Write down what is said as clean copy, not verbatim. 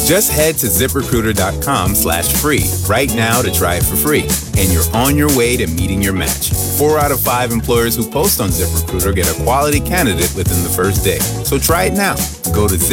Just head to ZipRecruiter.com/free right now to try it for free, and you're on your way to meeting your match. 4 out of 5 employers who post on ZipRecruiter get a quality candidate within the first day. So try it now. Go to